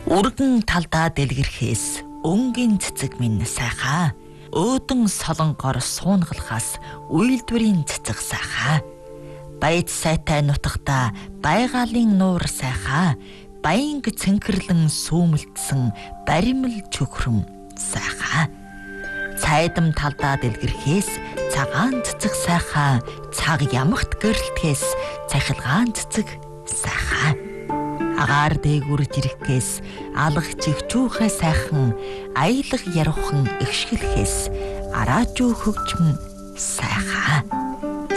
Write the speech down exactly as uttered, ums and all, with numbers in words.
Үргэн талдаа дэлгэрхээс өнгийн цэцэг минь сайхаа. Өөдөн солонгоор суунгалахаас үйлдвэрийн цэцэг сайхаа. Баяд сайтай нутагта байгалийн нуур сайхаа. Баянг цэнхэрлэн сүүмэлтсэн баримл чөхрөм сайхаа. Цайдам талдаа дэлгэрхээс цагаан цэцэг сайхаа. Цаг ямагт гэрэлтгээс цахилгаан цэцэг сайхаа. Агаар дээгүр жирэхгээс алгах чигчүүхэ сайхан, аялах яруухан ихшгэлхээс араажуу хөгжмөн сайхаа.